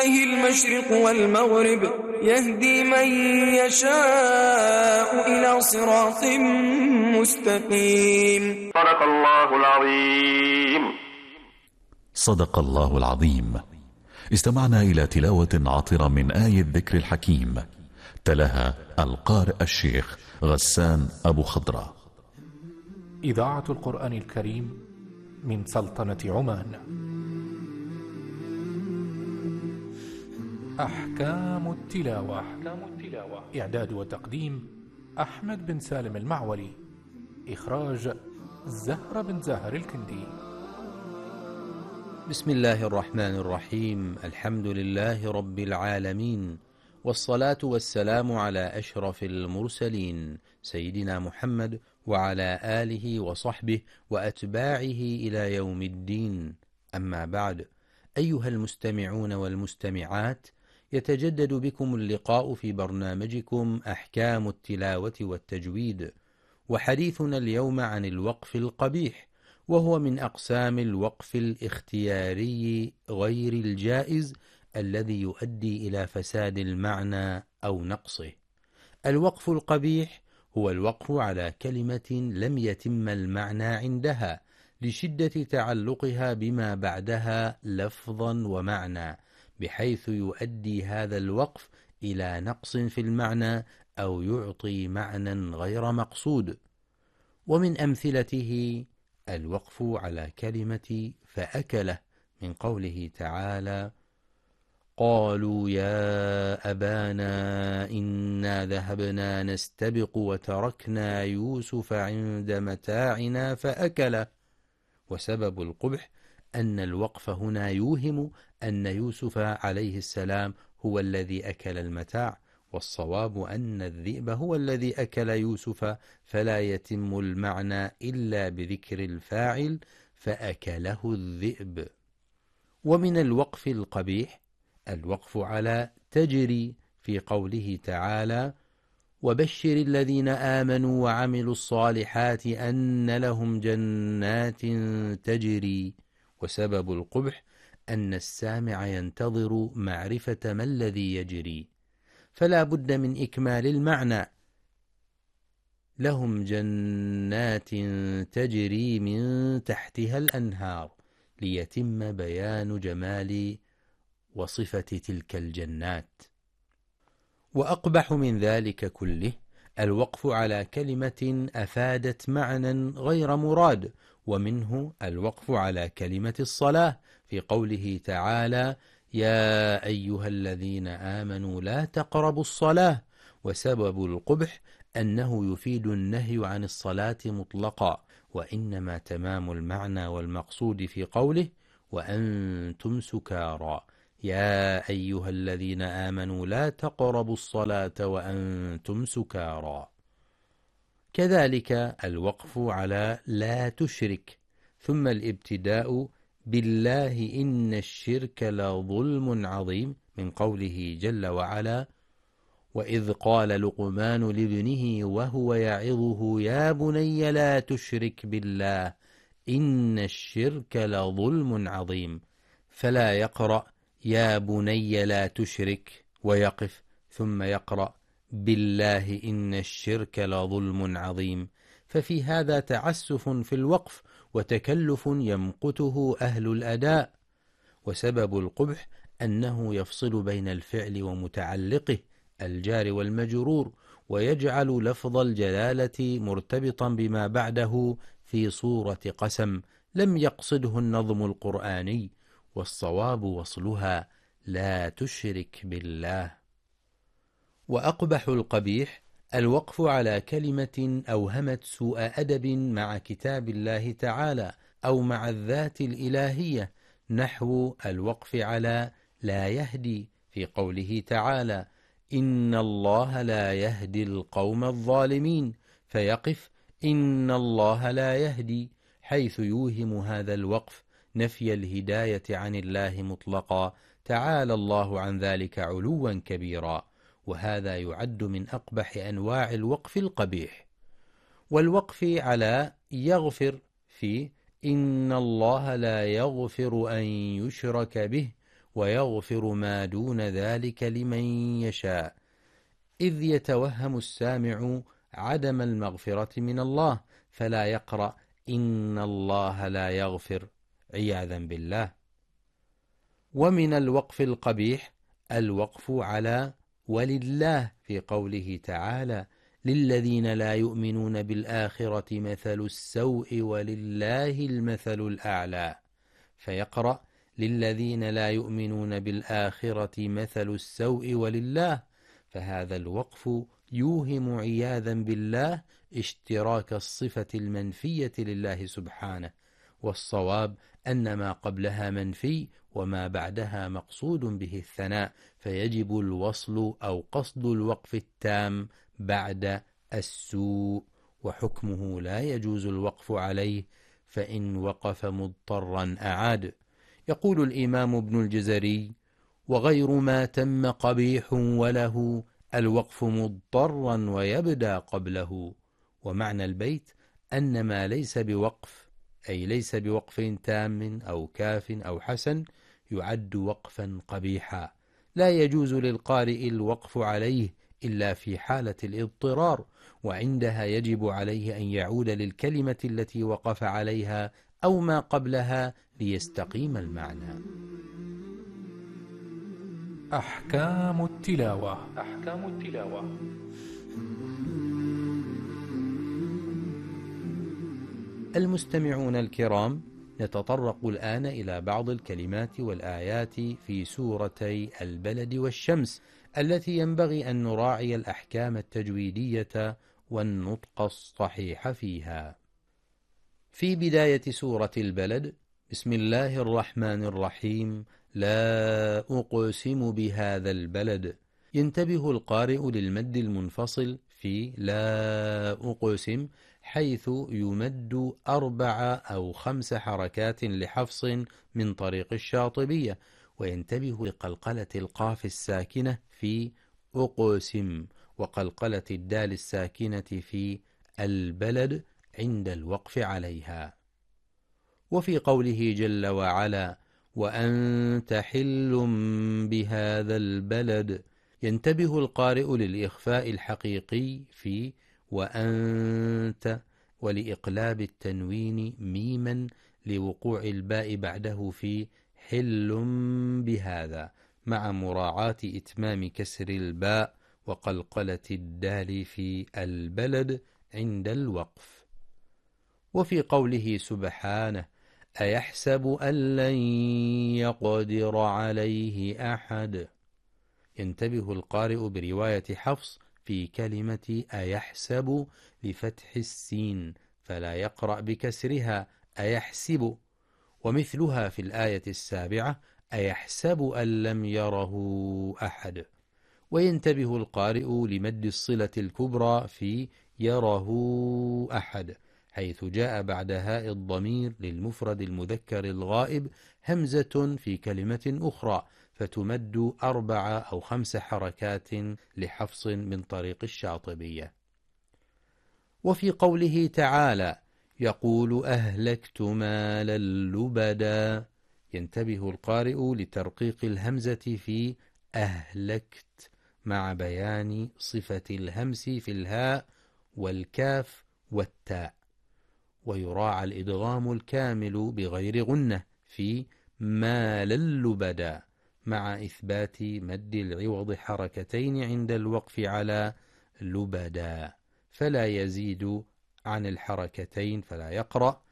المشرق والمغرب يهدي من يشاء إلى صراط مستقيم. صدق الله العظيم. صدق الله العظيم. استمعنا إلى تلاوة عطرة من آية الذكر الحكيم، تلاها القارئ الشيخ غسان أبو خضرة. إذاعة القرآن الكريم من سلطنة عمان. أحكام التلاوة. إعداد وتقديم أحمد بن سالم المعولي. إخراج زهرة بن زاهر الكندي. بسم الله الرحمن الرحيم. الحمد لله رب العالمين، والصلاة والسلام على أشرف المرسلين سيدنا محمد وعلى آله وصحبه وأتباعه إلى يوم الدين. أما بعد، أيها المستمعون والمستمعات، يتجدد بكم اللقاء في برنامجكم أحكام التلاوة والتجويد، وحديثنا اليوم عن الوقف القبيح، وهو من أقسام الوقف الاختياري غير الجائز الذي يؤدي إلى فساد المعنى أو نقصه. الوقف القبيح هو الوقف على كلمة لم يتم المعنى عندها لشدة تعلقها بما بعدها لفظا ومعنى، بحيث يؤدي هذا الوقف إلى نقص في المعنى أو يعطي معنى غير مقصود. ومن أمثلته الوقف على كلمة فأكله من قوله تعالى: قالوا يا أبانا إنا ذهبنا نستبق وتركنا يوسف عند متاعنا فأكله. وسبب القبح أن الوقف هنا يوهم أن يوسف عليه السلام هو الذي أكل المتاع، والصواب أن الذئب هو الذي أكل يوسف، فلا يتم المعنى إلا بذكر الفاعل فأكله الذئب. ومن الوقف القبيح الوقف على تجري في قوله تعالى: وبشر الذين آمنوا وعملوا الصالحات أن لهم جنات تجري. وسبب القبح أن السامع ينتظر معرفة ما الذي يجري، فلا بد من إكمال المعنى: لهم جنات تجري من تحتها الأنهار، ليتم بيان جمال وصفة تلك الجنات. وأقبح من ذلك كله الوقف على كلمة أفادت معنى غير مراد، ومنه الوقف على كلمة الصلاة في قوله تعالى: يا أيها الذين آمنوا لا تقربوا الصلاة. وسبب القبح أنه يفيد النهي عن الصلاة مطلقا، وإنما تمام المعنى والمقصود في قوله: وأنتم سكارى، يا أيها الذين آمنوا لا تقربوا الصلاة وأنتم سكارى. كذلك الوقف على لا تشرك، ثم الابتداء بالله إن الشرك لظلم عظيم من قوله جل وعلا: وإذ قال لقمان لابنه وهو يعظه يا بني لا تشرك بالله إن الشرك لظلم عظيم، فلا يقرأ يا بني لا تشرك ويقف ثم يقرأ بالله إن الشرك لظلم عظيم، ففي هذا تعسف في الوقف وتكلف يمقته أهل الأداء. وسبب القبح أنه يفصل بين الفعل ومتعلقه الجار والمجرور، ويجعل لفظ الجلالة مرتبطا بما بعده في صورة قسم لم يقصده النظم القرآني، والصواب وصلها لا تشرك بالله. وأقبح القبيح الوقف على كلمة أوهمت سوء أدب مع كتاب الله تعالى أو مع الذات الإلهية، نحو الوقف على لا يهدي في قوله تعالى: إن الله لا يهدي القوم الظالمين، فيقف إن الله لا يهدي، حيث يوهم هذا الوقف نفي الهداية عن الله مطلقا، تعالى الله عن ذلك علوا كبيرا. وهذا يعد من أقبح أنواع الوقف القبيح. والوقف على يغفر في إن الله لا يغفر أن يشرك به ويغفر ما دون ذلك لمن يشاء، إذ يتوهم السامع عدم المغفرة من الله فلا يقرأ إن الله لا يغفر عياذا بالله. ومن الوقف القبيح الوقف على ولله في قوله تعالى للذين لا يؤمنون بالآخرة مثل السوء ولله المثل الأعلى، فيقرأ للذين لا يؤمنون بالآخرة مثل السوء ولله، فهذا الوقف يوهم عياذا بالله اشتراك الصفة المنفية لله سبحانه، والصواب أن ما قبلها منفي وما بعدها مقصود به الثناء، فيجب الوصل أو قصد الوقف التام بعد السوء، وحكمه لا يجوز الوقف عليه، فإن وقف مضطرا أعاد. يقول الإمام ابن الجزري: وغير ما تم قبيح وله الوقف مضطرا ويبدأ قبله. ومعنى البيت أن ما ليس بوقف، أي ليس بوقف تام أو كاف أو حسن، يعد وقفا قبيحا، لا يجوز للقارئ الوقف عليه إلا في حالة الاضطرار، وعندها يجب عليه أن يعود للكلمة التي وقف عليها أو ما قبلها ليستقيم المعنى. أحكام التلاوة. أحكام التلاوة. المستمعون الكرام، نتطرق الآن إلى بعض الكلمات والآيات في سورتي البلد والشمس التي ينبغي أن نراعي الأحكام التجويدية والنطق الصحيح فيها. في بداية سورة البلد: بسم الله الرحمن الرحيم، لا أقسم بهذا البلد. ينتبه القارئ للمد المنفصل في لا أقسم، حيث يمد 4 أو 5 حركات لحفص من طريق الشاطبية، وينتبه لقلقلة القاف الساكنة في أقسم، وقلقلة الدال الساكنة في البلد عند الوقف عليها. وفي قوله جل وعلا: وأنت حل بهذا البلد، ينتبه القارئ للإخفاء الحقيقي في وأنت، ولإقلاب التنوين ميما لوقوع الباء بعده في حل بهذا، مع مراعاة إتمام كسر الباء وقلقلة الدال في البلد عند الوقف. وفي قوله سبحانه: أيحسب أن لن يقدر عليه أحد، ينتبه القارئ برواية حفص في كلمة أيحسب لفتح السين، فلا يقرأ بكسرها أيحسب، ومثلها في الآية 7: أيحسب أن لم يره أحد. وينتبه القارئ لمد الصلة الكبرى في يره أحد، حيث جاء بعد هاء الضمير للمفرد المذكر الغائب همزة في كلمة أخرى، فتمد 4 أو 5 حركات لحفص من طريق الشاطبية. وفي قوله تعالى: يقول أهلكت مالا لبدا، ينتبه القارئ لترقيق الهمزة في أهلكت، مع بيان صفة الهمس في الهاء والكاف والتاء، ويراعى الإدغام الكامل بغير غنة في مالا لبدا، مع إثبات مد العوض حركتين عند الوقف على لبدا، فلا يزيد عن الحركتين، فلا يقرأ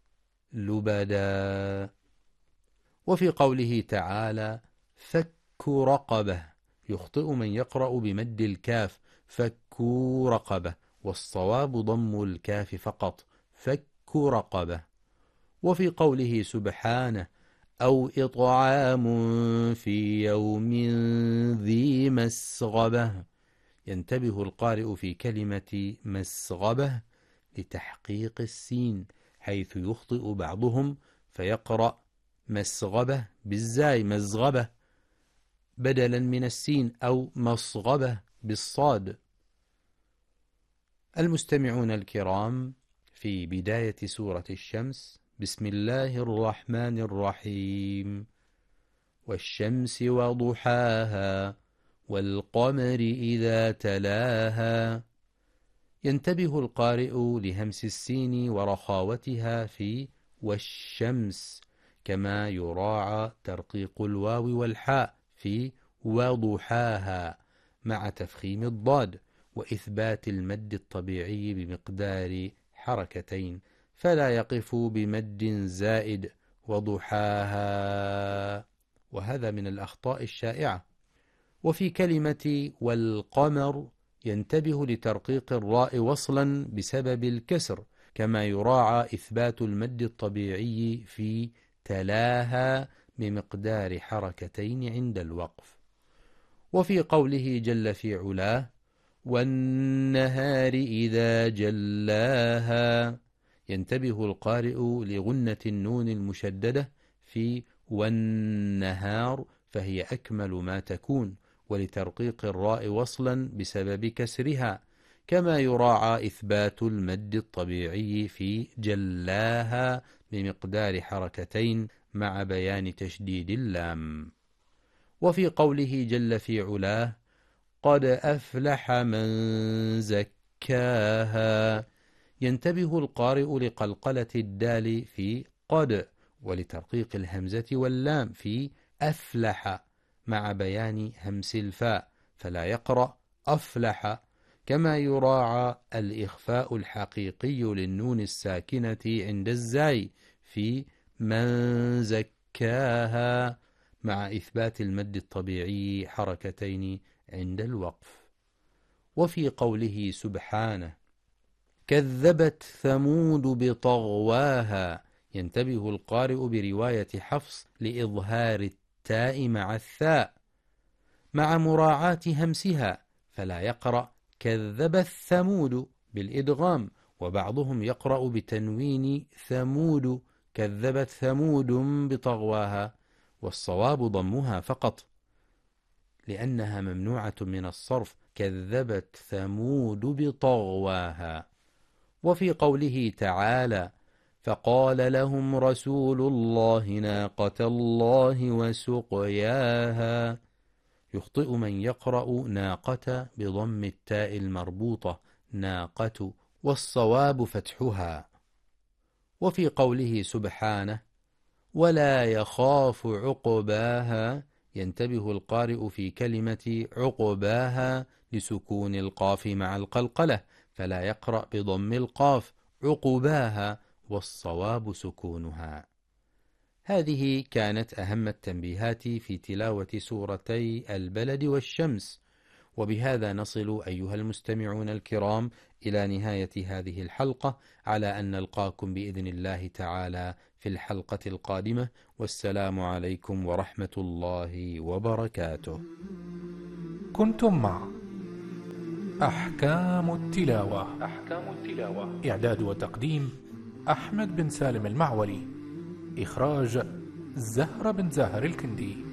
لبدا. وفي قوله تعالى: فك رقبة، يخطئ من يقرأ بمد الكاف فك رقبة، والصواب ضم الكاف فقط فك رقبة. وفي قوله سبحانه: أو إطعام في يوم ذي مسغبة، ينتبه القارئ في كلمة مسغبة لتحقيق السين، حيث يخطئ بعضهم فيقرأ مسغبة بالزاي مزغبة بدلا من السين، أو مصغبة بالصاد. المستمعون الكرام، في بداية سورة الشمس: بسم الله الرحمن الرحيم، والشمس وضحاها والقمر إذا تلاها. ينتبه القارئ لهمس السين ورخاوتها في والشمس، كما يراعى ترقيق الواو والحاء في وضحاها مع تفخيم الضاد وإثبات المد الطبيعي بمقدار حركتين، فلا يقف بمد زائد وضحاها، وهذا من الأخطاء الشائعة. وفي كلمة والقمر ينتبه لترقيق الراء وصلا بسبب الكسر، كما يراعى إثبات المد الطبيعي في تلاها بمقدار حركتين عند الوقف. وفي قوله جل في علاه والنهار إذا جلاها ينتبه القارئ لغنة النون المشددة في والنهار، فهي أكمل ما تكون، ولترقيق الراء وصلا بسبب كسرها، كما يراعى إثبات المد الطبيعي في جلاها بمقدار حركتين مع بيان تشديد اللام. وفي قوله جل في علاه قد أفلح من زكاها ينتبه القارئ لقلقلة الدال في قد ولترقيق الهمزة واللام في أفلح مع بيان همس الفاء، فلا يقرأ أفلح، كما يراعى الإخفاء الحقيقي للنون الساكنة عند الزاي في من زكاها مع إثبات المد الطبيعي حركتين عند الوقف. وفي قوله سبحانه كذبت ثمود بطغواها ينتبه القارئ برواية حفص لإظهار التاء مع الثاء مع مراعاة همسها، فلا يقرأ كذبت ثمود بالإدغام، وبعضهم يقرأ بتنوين ثمود كذبت ثمود بطغواها، والصواب ضمها فقط لأنها ممنوعة من الصرف كذبت ثمود بطغواها. وفي قوله تعالى فقال لهم رسول الله ناقة الله وسقياها يخطئ من يقرأ ناقة بضم التاء المربوطة ناقة، والصواب فتحها. وفي قوله سبحانه ولا يخاف عقباها ينتبه القارئ في كلمة عقباها لسكون القاف مع القلقلة، فلا يقرأ بضم القاف عقباها، والصواب سكونها. هذه كانت أهم التنبيهات في تلاوة سورتي البلد والشمس، وبهذا نصل أيها المستمعون الكرام إلى نهاية هذه الحلقة، على أن نلقاكم بإذن الله تعالى في الحلقة القادمة، والسلام عليكم ورحمة الله وبركاته. كنتم مع أحكام التلاوة. إعداد وتقديم أحمد بن سالم المعولي. إخراج زهرة بن زاهر الكندي.